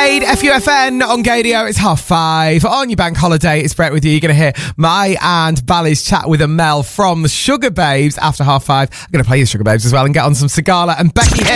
Jade, FUFN on Gadio. It's 5:30 on your bank holiday. It's Brett with you. You're going to hear my and Bally's chat with Amel from the Sugar Babes after 5:30. I'm going to play you the Sugar Babes as well and get on some Sigala and Becky Hill.